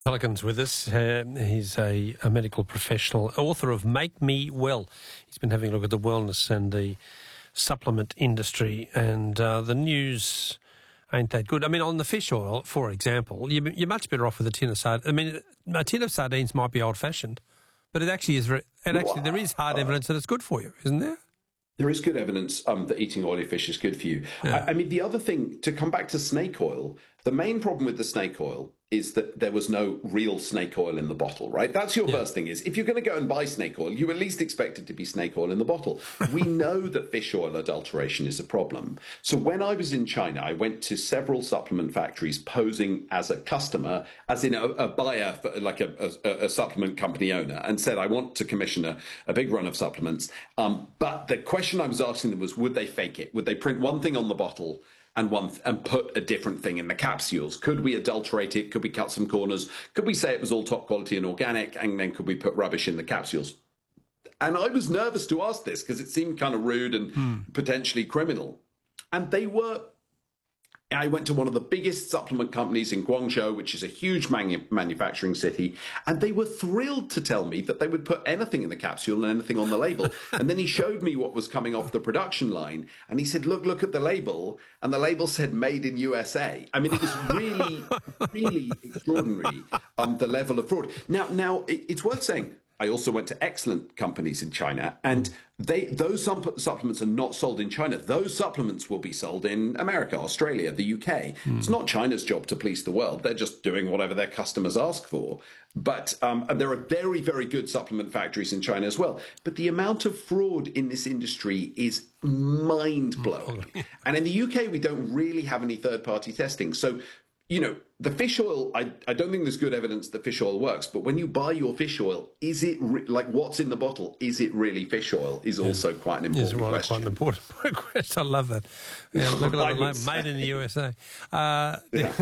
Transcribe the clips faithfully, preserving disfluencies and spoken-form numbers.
Pelican's with us. Uh, he's a, a medical professional, author of Make Me Well. He's been having a look at the wellness and the supplement industry, and uh, the news ain't that good. I mean, on the fish oil, for example, you, you're much better off with a tin of sardines. I mean, a tin of sardines might be old-fashioned, but it actually is. Re- and actually, there is hard evidence that it's good for you, isn't there? There is good evidence um, that eating oily fish is good for you. Yeah. I, I mean, the other thing, to come back to snake oil, the main problem with the snake oil is that there was no real snake oil in the bottle, right? That's your Yeah. first thing is, if you're going to go and buy snake oil, you at least expect it to be snake oil in the bottle. We know that fish oil adulteration is a problem. So when I was in China, I went to several supplement factories posing as a customer, as in a, a buyer, for, like a, a, a supplement company owner, and said, I want to commission a, a big run of supplements. Um, but the question I was asking them was, would they fake it? Would they print one thing on the bottle and one th- and put a different thing in the capsules? Could we adulterate it? Could we cut some corners? Could we say it was all top quality and organic? And then could we put rubbish in the capsules? And I was nervous to ask this because it seemed kind of rude and Hmm. potentially criminal. And they were... I went to one of the biggest supplement companies in Guangzhou, which is a huge manu- manufacturing city, and they were thrilled to tell me that they would put anything in the capsule and anything on the label. And then he showed me what was coming off the production line, and he said, look, look at the label, and the label said made in U S A. I mean, it was really, really extraordinary, um, the level of fraud. Now, now it, it's worth saying, I also went to excellent companies in China, and they those supp- supplements are not sold in China. Those supplements will be sold in America, Australia, the U K. Mm. It's not China's job to police the world. They're just doing whatever their customers ask for. But um, and there are very, very good supplement factories in China as well. But the amount of fraud in this industry is mind-blowing. And in the U K, we don't really have any third-party testing. So, you know, the fish oil, I, I don't think there's good evidence that fish oil works, but when you buy your fish oil, is it, re- like what's in the bottle, is it really fish oil, is also quite an important Yes, well, question. quite an important question. I love that. Yeah, look at that, made in the U S A. Uh, Yeah.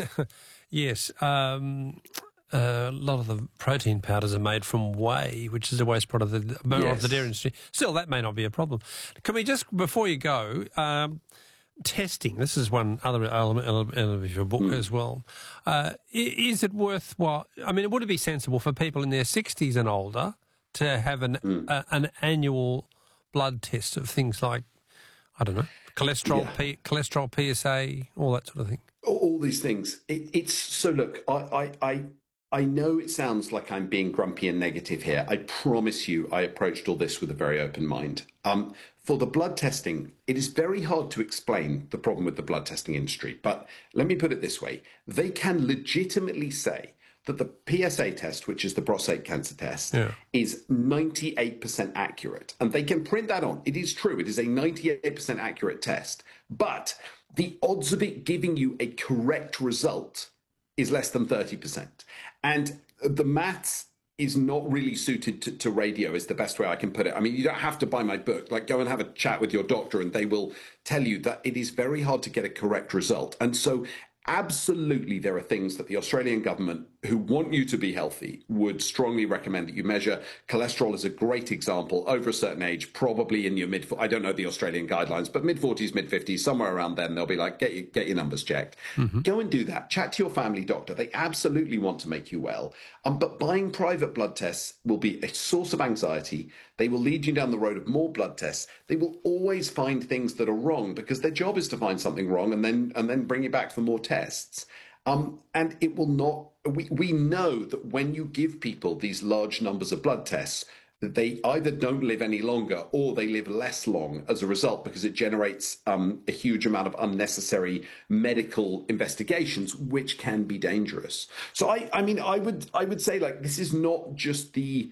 yes, um, uh, a lot of the protein powders are made from whey, which is a waste product of the, of Yes. the dairy industry. Still, that may not be a problem. Can we just, before you go... Um, testing, this is one other element, element of your book mm. as well. Uh, is it worthwhile? I mean, would it be sensible for people in their sixties and older to have an mm. uh, an annual blood test of things like, I don't know, cholesterol, yeah. P, cholesterol, P S A, all that sort of thing? All, all these things. It, it's so. Look, I, I, I, I know it sounds like I'm being grumpy and negative here. I promise you, I approached all this with a very open mind. Um, For the blood testing, it is very hard to explain the problem with the blood testing industry. But let me put it this way. They can legitimately say that the P S A test, which is the prostate cancer test, yeah. is ninety-eight percent accurate. And they can print that on. It is true. It is a ninety-eight percent accurate test. But the odds of it giving you a correct result is less than thirty percent. And the maths is not really suited to, to radio, is the best way I can put it. I mean, you don't have to buy my book. Like, go and have a chat with your doctor and they will tell you that it is very hard to get a correct result. And so absolutely there are things that the Australian government, who want you to be healthy, would strongly recommend that you measure. Cholesterol is a great example. Over a certain age, probably in your mid, I don't know the Australian guidelines, but mid-forties, mid-fifties, somewhere around then, they'll be like, get your, get your numbers checked. Mm-hmm. Go and do that. Chat to your family doctor. They absolutely want to make you well. Um, but buying private blood tests will be a source of anxiety. They will lead you down the road of more blood tests. They will always find things that are wrong because their job is to find something wrong and then and then bring you back for more tests. Um, and it will not, we, we know that when you give people these large numbers of blood tests, that they either don't live any longer or they live less long as a result, because it generates um, a huge amount of unnecessary medical investigations, which can be dangerous. So I, I mean, I would, I would say, like, this is not just the,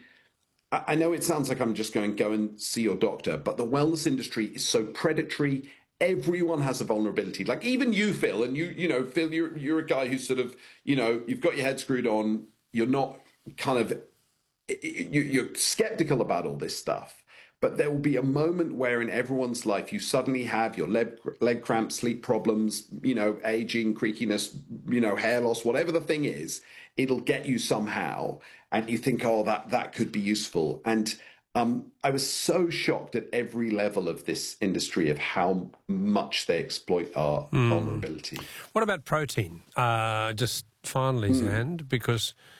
I know it sounds like I'm just going, go and see your doctor, but the wellness industry is so predatory. Everyone has a vulnerability. Like even you, Phil, and you, you know, Phil, you're, you're a guy who's sort of, you know, you've got your head screwed on. You're not kind of, you, you're skeptical about all this stuff. But there will be a moment where in everyone's life you suddenly have your leg, leg cramps, sleep problems, you know, aging, creakiness, you know, hair loss, whatever the thing is, it'll get you somehow. And you think, oh, that, that could be useful. And um, I was so shocked at every level of this industry of how much they exploit our mm. vulnerability. What about protein? Uh, just finally, mm. Zand, because